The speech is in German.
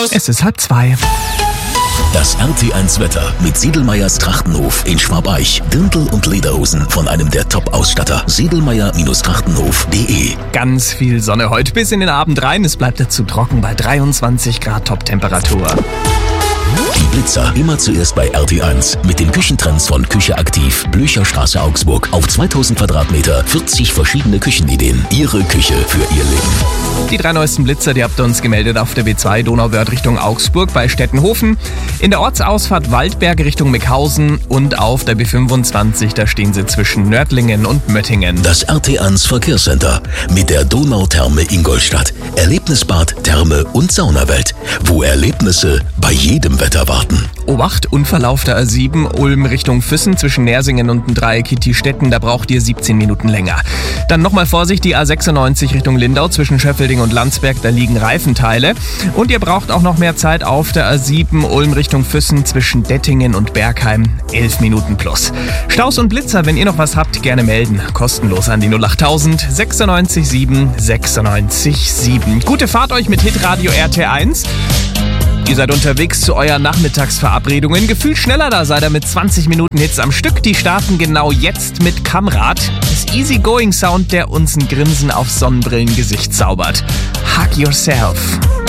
Es ist 1:30. Das RT1 Wetter mit Sedlmayrs Trachtenhof in Schwabeich. Dirndl und Lederhosen von einem der Top-Ausstatter. Sedlmayer-Trachtenhof.de. Ganz viel Sonne heute bis in den Abend rein. Es bleibt dazu trocken bei 23 Grad Top-Temperatur. Die Blitzer immer zuerst bei RT1 mit den Küchentrends von Küche aktiv, Blücherstraße Augsburg. Auf 2000 Quadratmeter 40 verschiedene Küchenideen. Ihre Küche für Ihr Leben. Die 3 neuesten Blitzer, die habt ihr uns gemeldet auf der B2 Donauwörth Richtung Augsburg bei Stettenhofen, in der Ortsausfahrt Waldberg Richtung Meckhausen und auf der B25, da stehen sie zwischen Nördlingen und Möttingen. Das RT1 Verkehrscenter mit der Donautherme Ingolstadt. Erlebnisbad, Therme und Saunawelt, wo Erlebnisse bei jedem Wetter warten. Obacht, Unfall auf der A7 Ulm Richtung Füssen zwischen Nersingen und dem Dreieck Kitti-Stetten, da braucht ihr 17 Minuten länger. Dann nochmal Vorsicht, die A96 Richtung Lindau zwischen Schöffelding und Landsberg, da liegen Reifenteile. Und ihr braucht auch noch mehr Zeit auf der A7 Ulm Richtung Füssen zwischen Dettingen und Bergheim, 11 Minuten plus. Staus und Blitzer, wenn ihr noch was habt, gerne melden. Kostenlos an die 08000 96 7 96 7. Gute Fahrt euch mit Hitradio RT1. Ihr seid unterwegs zu euren Nachmittagsverabredungen. Gefühlt schneller, da seid ihr mit 20 Minuten Hits am Stück. Die starten genau jetzt mit Kamrad. Das Easy-Going-Sound, der uns ein Grinsen auf Sonnenbrillengesicht zaubert. Hug yourself.